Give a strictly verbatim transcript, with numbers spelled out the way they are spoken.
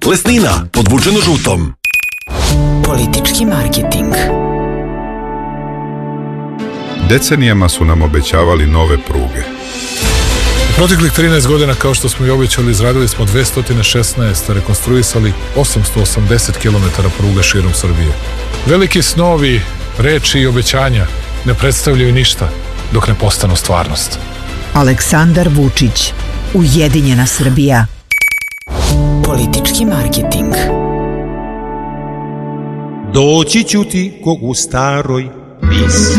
Lesnina, podvučeno žutom. Politički marketing. Decenijama su nam obećavali nove pruge. U proteklih trinaest godina, kao što smo i obećali, izradili smo dvesta šesnaest, rekonstruisali osamsto osamdeset kilometara pruga širom Srbije. Veliki snovi, reči i obećanja ne predstavljaju ništa dok ne postanu stvarnost. Aleksandar Vučić, Ujedinjena Srbija. Politički marketing. Doći ću ti ko u staroj pis.